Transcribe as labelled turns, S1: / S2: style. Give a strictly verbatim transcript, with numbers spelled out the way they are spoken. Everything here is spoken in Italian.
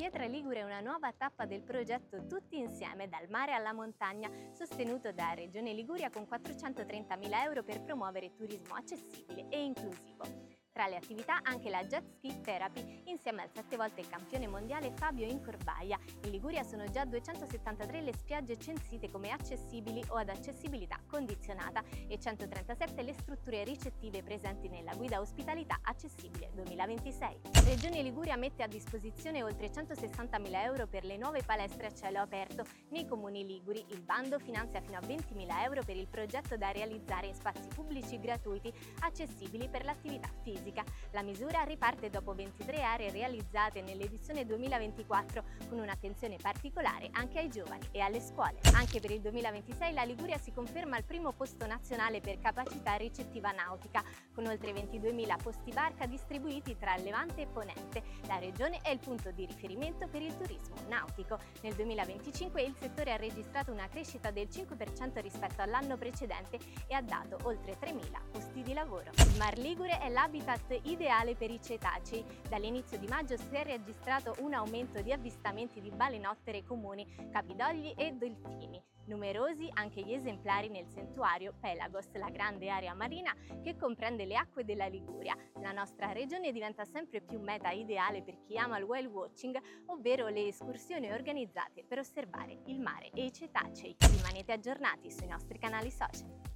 S1: Pietra Ligure è una nuova tappa del progetto Tutti insieme dal mare alla montagna, sostenuto da Regione Liguria con quattrocentotrentamila euro per promuovere turismo accessibile e inclusivo. Tra le attività anche la Jet Ski Therapy insieme al sette volte campione mondiale Fabio Incorbaia. In Liguria sono già duecentosettantatré le spiagge censite come accessibili o ad accessibilità condizionata e centotrentasette le strutture ricettive presenti nella guida ospitalità accessibile duemilaventisei. Regione Liguria mette a disposizione oltre centosessantamila euro per le nuove palestre a cielo aperto nei comuni liguri. Il bando finanzia fino a ventimila euro per il progetto da realizzare in spazi pubblici gratuiti accessibili per l'attività fisica. La misura riparte dopo ventitré aree realizzate nell'edizione duemilaventiquattro con un'attenzione particolare anche ai giovani e alle scuole. Anche per il duemilaventisei la Liguria si conferma al primo posto nazionale per capacità ricettiva nautica, con oltre ventiduemila posti barca distribuiti tra Levante e Ponente. La regione è il punto di riferimento per il turismo nautico. Nel duemilaventicinque il settore ha registrato una crescita del cinque per cento rispetto all'anno precedente e ha dato oltre tremila posti di lavoro. Il Mar Ligure è l'habitat ideale per i cetacei. Dall'inizio di maggio si è registrato un aumento di avvistamenti di balenottere comuni, capidogli e delfini. Numerosi anche gli esemplari nel santuario Pelagos, la grande area marina che comprende le acque della Liguria. La nostra regione diventa sempre più meta ideale per chi ama il whale watching, ovvero le escursioni organizzate per osservare il mare e i cetacei. Rimanete aggiornati sui nostri canali social.